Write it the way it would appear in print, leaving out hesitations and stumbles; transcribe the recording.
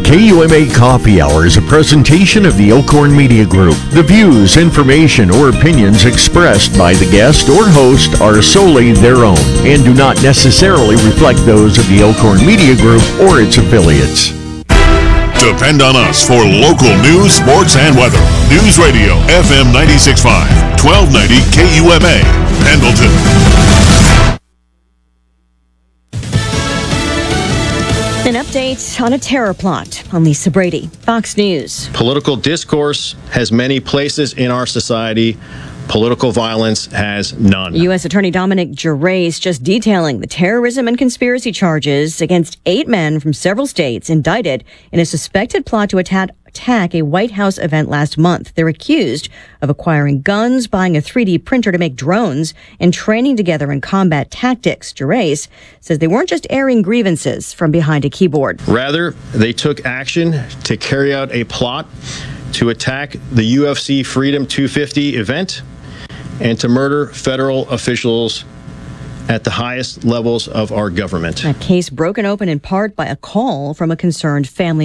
KUMA Coffee Hour is a presentation of the Elkhorn Media Group. The views, information, or opinions expressed by the guest or host are solely their own and do not necessarily reflect those of the Elkhorn Media Group or its affiliates. Depend on us for local news, sports, and weather. News Radio, FM 96.5, 1290 KUMA, Pendleton. An update on a terror plot. I'm Lisa Brady, Fox News. Political discourse has many places in our society. Political violence has none. U.S. Attorney Dominic Gerace just detailing the terrorism and conspiracy charges against 8 men from several states indicted in a suspected plot to attack a White House event last month. They're accused of acquiring guns, buying a 3D printer to make drones, and training together in combat tactics. Gerace says they weren't just airing grievances from behind a keyboard. Rather, they took action to carry out a plot to attack the UFC Freedom 250 event and to murder federal officials at the highest levels of our government. A case broken open in part by a call from a concerned family